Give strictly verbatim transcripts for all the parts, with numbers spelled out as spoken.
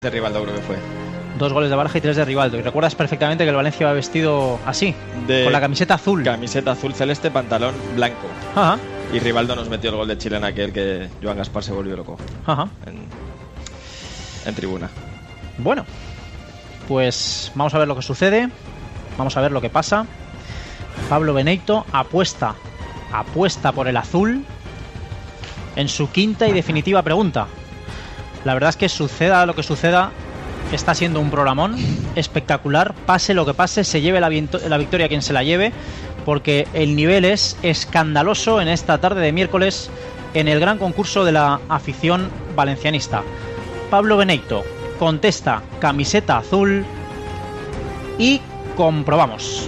de Rivaldo creo que fue. Dos goles de Baraja y tres de Rivaldo. Y recuerdas perfectamente que el Valencia va vestido así, de con la camiseta azul. Camiseta azul celeste, pantalón blanco. Ajá. Y Rivaldo nos metió el gol de Chile en aquel que Joan Gaspar se volvió loco. Ajá. En, en tribuna. Bueno, pues vamos a ver lo que sucede. Vamos a ver lo que pasa. Pablo Beneyto apuesta, apuesta por el azul en su quinta y definitiva pregunta. La verdad es que suceda lo que suceda, está siendo un programón espectacular. Pase lo que pase, se lleve la, la victoria quien se la lleve, porque el nivel es escandaloso en esta tarde de miércoles en el gran concurso de la afición valencianista. Pablo Beneyto contesta camiseta azul y comprobamos.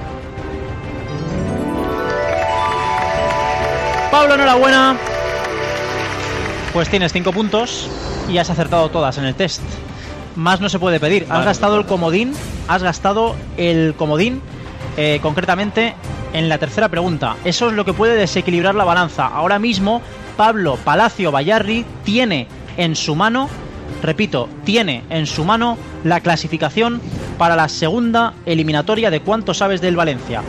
Pablo, enhorabuena. Pues tienes cinco puntos y has acertado todas en el test. Más no se puede pedir. Has gastado el comodín, has gastado el comodín eh, concretamente en la tercera pregunta. Eso es lo que puede desequilibrar la balanza. Ahora mismo Pablo Palacio Bayarri tiene en su mano, repito, tiene en su mano la clasificación para la segunda eliminatoria de cuánto sabes del Valencia.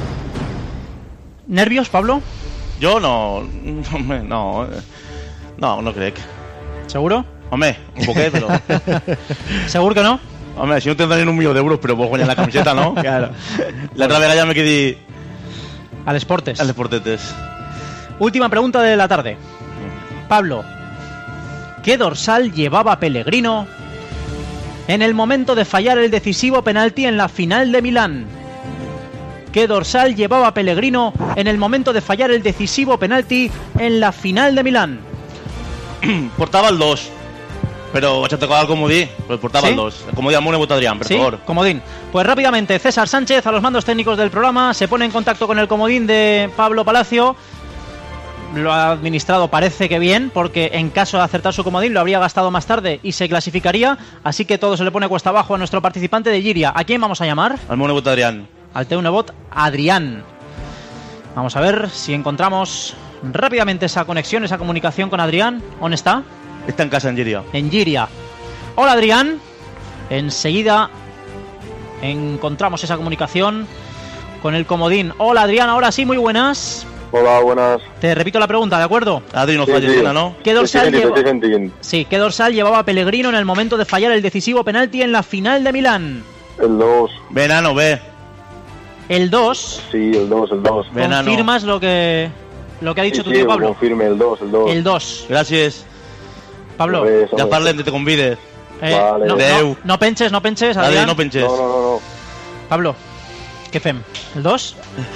¿Nervios, Pablo? Yo no, no, no, no, no crec. ¿Seguro? Home, un poquet, però... ¿Segur que no? Home, si no tindran un milió d'euros, però vols guanyar la camiseta, no? Claro. L'altra vegada ja me quedi... Al Sportes. Al Sportetes. Última pregunta de la tarde. Pablo, ¿qué dorsal llevaba Pellegrino en el momento de fallar el decisivo penalti en la final de Milán? ¿Qué dorsal llevaba Pellegrino en el momento de fallar el decisivo penalti en la final de Milán? Portava el dos, però vaig a tocar el comodí, pues portava ¿Sí? el dos. El comodí amb un vot Adrián, por ¿Sí? favor. Comodín. Pues rápidamente, César Sánchez, a los mandos técnicos del programa, se pone en contacto con el comodín de Pablo Palacio. Lo ha administrado, parece que bien, porque en caso de acertar su comodín lo habría gastado más tarde y se clasificaría. Así que todo se le pone cuesta abajo a nuestro participante de Giria. ¿A quién vamos a llamar? Al meu vot Adrián. Al Teunebot Adrián. Vamos a ver si encontramos rápidamente esa conexión, esa comunicación con Adrián. ¿Dónde está? Está en casa, en Giria. En Giria. Hola, Adrián. Enseguida encontramos esa comunicación con el comodín. Hola, Adrián. Ahora sí, muy buenas. Hola, buenas. Te repito la pregunta, ¿de acuerdo? Adri, no Sí, falles sí. una, ¿no? ¿Qué dorsal, Estoy lleva... sentint, estoy sí, ¿qué dorsal llevaba Pellegrino en el momento de fallar el decisivo penalti en la final de Milán? El dos. Ve, nano, ve. El dos. Sí, el dos, el dos. Ve, nano. ¿Confirmas lo que lo que ha dicho Sí, tu sí, tío ho Pablo? confirme, el dos, el dos. El dos. Gràcies. Pablo, Res, Ja home. parlem de te convide. eh, Vale. no, Adeu. no, no penches, no penches, Adri, Adrián. no penches. No, no, no, no. Pablo, ¿qué fem? ¿El dos?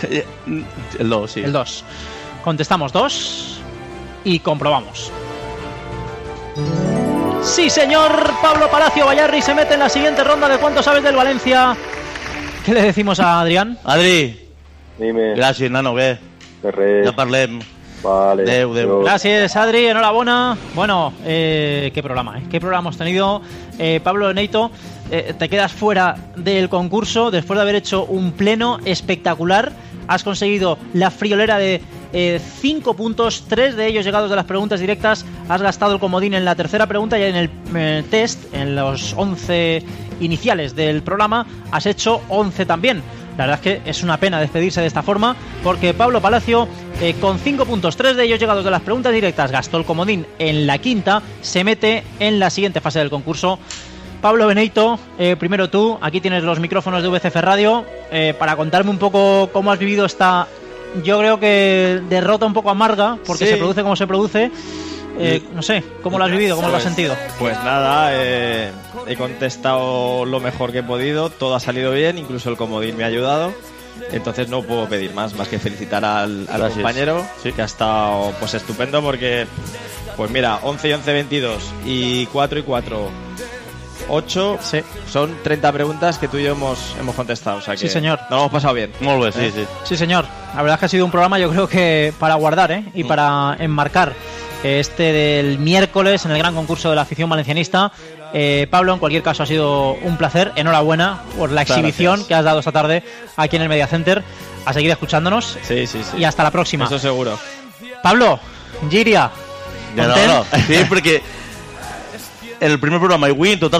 El dos, sí. El dos. Contestamos dos y comprobamos. Sí, señor, Pablo Palacio Bayarri se mete en la siguiente ronda de cuánto sabes del Valencia. ¿Qué le decimos a Adrián? Adri, Dime. gràcies, nano, ve. De res. Ja parlem. Vale. Adeu, adeu. Adiós. Gracias, Adri, enhorabuena. Bueno, eh, qué programa, ¿eh? Qué programa hemos tenido. Eh, Pablo Beneyto, eh, te quedas fuera del concurso después de haber hecho un pleno espectacular. Has conseguido la friolera de cinco puntos, tres de ellos llegados de las preguntas directas. Has gastado el comodín en la tercera pregunta y en el eh, test, en los once iniciales del programa, has hecho once también. La verdad es que es una pena despedirse de esta forma, porque Pablo Palacio, eh, con cinco puntos, tres de ellos llegados de las preguntas directas, gastó el comodín en la quinta, se mete en la siguiente fase del concurso. Pablo Beneyto, eh, primero tú, aquí tienes los micrófonos de V C F Radio, eh, para contarme un poco cómo has vivido esta, yo creo que derrota un poco amarga, porque Sí. se produce como se produce. Eh, no sé, ¿cómo lo has vivido? ¿Cómo lo has Pues- sentido? Pues nada, eh, he contestado lo mejor que he podido, todo ha salido bien, incluso el comodín me ha ayudado. Entonces no puedo pedir más, más que felicitar al, al Gracias. compañero, Sí. que ha estado pues estupendo, porque pues mira, once y once, veintidós y cuatro y cuatro, ocho, Sí. son treinta preguntas que tú y yo hemos, hemos contestado, o sea que Sí, señor. nos lo hemos pasado bien. Molt bé, sí, Eh? sí. Sí, señor. La verdad es que ha sido un programa, yo creo que para guardar, ¿eh? Y para enmarcar eh, este del miércoles en el gran concurso de la afición valencianista. Eh, Pablo, en cualquier caso, ha sido un placer. Enhorabuena por la Muchas exhibición gracias. que has dado esta tarde aquí en el Media Center. A seguir escuchándonos Sí, sí, sí. y hasta la próxima. Eso seguro. Pablo, Giria, Ja, no, content? no. Sí, perquè en el primer programa y Wii en total